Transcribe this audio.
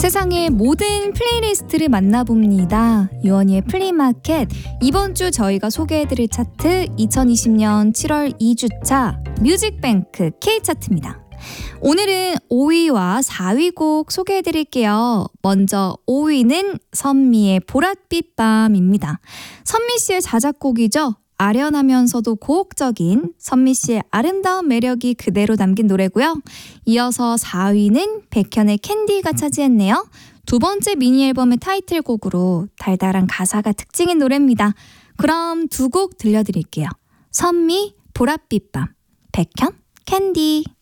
세상의 모든 플레이리스트를 만나봅니다. 유원이의 플리마켓. 이번 주 저희가 소개해드릴 차트 2020년 7월 2주차 뮤직뱅크 K차트입니다. 오늘은 5위와 4위 곡 소개해드릴게요. 먼저 5위는 선미의 보랏빛 밤입니다. 선미 씨의 자작곡이죠. 아련하면서도 고혹적인 선미 씨의 아름다운 매력이 그대로 담긴 노래고요. 이어서 4위는 백현의 캔디가 차지했네요. 두 번째 미니 앨범의 타이틀곡으로 달달한 가사가 특징인 노래입니다. 그럼 두 곡 들려드릴게요. 선미 보랏빛 밤, 백현 캔디.